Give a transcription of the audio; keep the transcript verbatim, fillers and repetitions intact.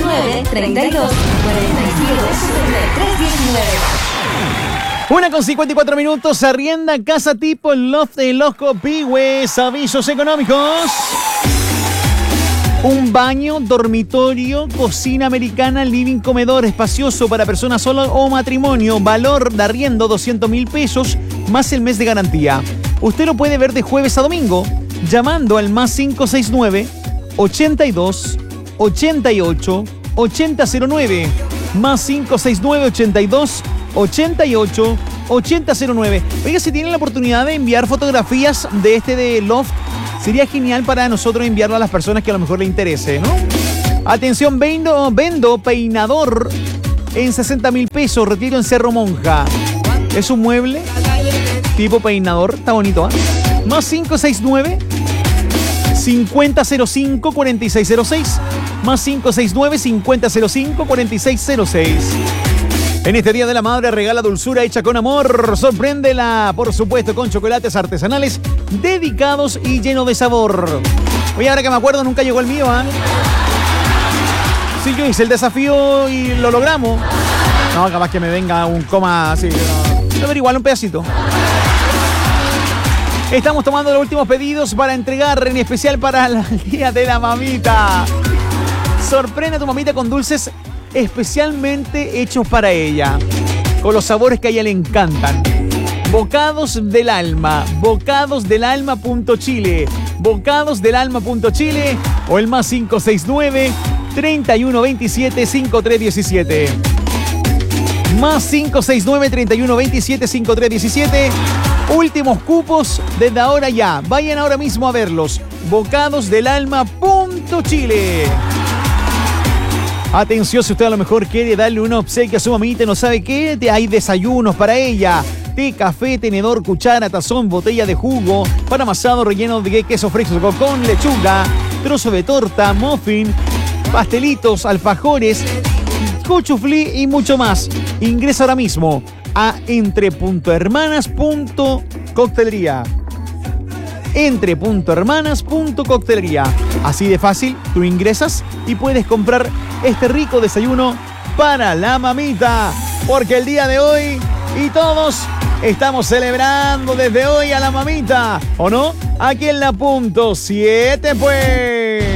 nueve, treinta y dos, cuarenta y siete, setenta y tres, diecinueve. Una con cincuenta y cuatro minutos, arrienda casa tipo Loft de Los Copihue. Avisos económicos. Un baño, dormitorio, cocina americana, living, comedor espacioso para personas solo o matrimonio. Valor de arriendo doscientos mil pesos más el mes de garantía. Usted lo puede ver de jueves a domingo llamando al más cinco seis nueve, ochenta y dos, ochenta y ocho, ochenta cero nueve. Más cinco seis nueve, ochenta y dos, ochenta y ocho, ochenta cero nueve. Oiga, si tienen la oportunidad de enviar fotografías de este de Loft, sería genial para nosotros enviarlo a las personas que a lo mejor le interese, ¿no? Atención, vendo, vendo peinador en sesenta mil pesos, retiro en Cerro Monja. Es un mueble tipo peinador, está bonito, ¿eh? Más cinco seis nueve, cincuenta cero cinco, cuarenta y seis cero seis. Más cinco seis nueve, cincuenta cero cinco, cuarenta y seis cero seis. En este Día de la Madre regala dulzura hecha con amor. Sorpréndela, por supuesto, con chocolates artesanales dedicados y llenos de sabor. Oye, ahora que me acuerdo, nunca llegó el mío, ¿eh? Sí, yo hice el desafío y lo logramos. No, capaz que me venga un coma así. No, pero igual un pedacito. Estamos tomando los últimos pedidos para entregar, en especial para el Día de la Mamita. Sorprende a tu mamita con dulces especialmente hechos para ella, con los sabores que a ella le encantan. Bocados del Alma, bocados del alma punto chile, bocados del alma punto chile o el más cinco seis nueve, treinta y uno veintisiete, cincuenta y tres diecisiete. Más cinco seis nueve, treinta y uno veintisiete, cincuenta y tres diecisiete. Últimos cupos desde ahora ya. Vayan ahora mismo a verlos. bocados del alma punto chile. Atención, si usted a lo mejor quiere darle un obsequio a su mamita y no sabe qué, hay desayunos para ella. Té, café, tenedor, cuchara, tazón, botella de jugo, pan amasado relleno de queso fresco con lechuga, trozo de torta, muffin, pastelitos, alfajores, cuchuflí y mucho más. Ingresa ahora mismo a entre punto hermanas punto coctelería. entre punto hermanas punto coctelería. Así de fácil, tú ingresas y puedes comprar este rico desayuno para la mamita. Porque el día de hoy y todos estamos celebrando desde hoy a la mamita, ¿o no? Aquí en la punto siete, pues.